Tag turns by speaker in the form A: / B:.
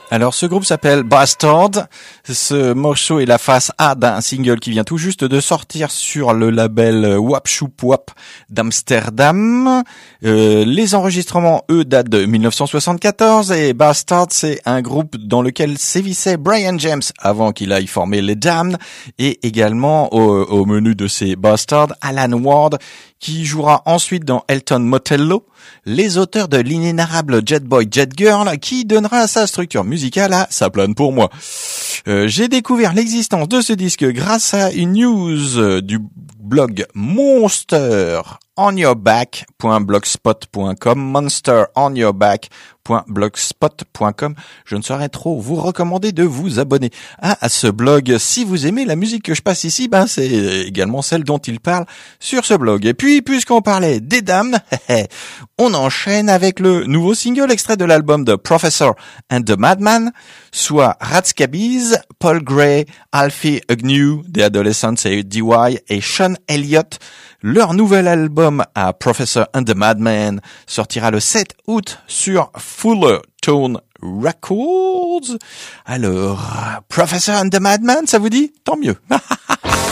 A: Alors ce groupe s'appelle Bastard. Ce morceau est la face A d'un single qui vient tout juste de sortir sur le label Wap Shoop Wap d'Amsterdam. Les enregistrements, eux, datent de 1974 et Bastard, c'est un groupe dans lequel sévissait Brian James avant qu'il aille former les Damned, et également au menu de ces Bastards, Alan Ward, qui jouera ensuite dans Elton Motello, les auteurs de l'inénarrable Jet Boy Jet Girl, qui donnera sa structure musicale à Ça plane pour moi. J'ai découvert l'existence de ce disque grâce à une news du blog monsteronyourback.blogspot.com, monsteronyourback.blogspot.com. Je ne saurais trop vous recommander de vous abonner à ce blog. Si vous aimez la musique que je passe ici, c'est également celle dont il parle sur ce blog. Et puis, puisqu'on parlait des Damned, on enchaîne avec le nouveau single extrait de l'album de Professor and the Madman, soit Ratscabies, Paul Gray, Alfie Agnew, The Adolescents et DY et Sean Elliott. Leur nouvel album à Professor and the Madman sortira le 7 août sur Fuller Tone Records. Alors, Professor and the Madman, ça vous dit? Tant mieux.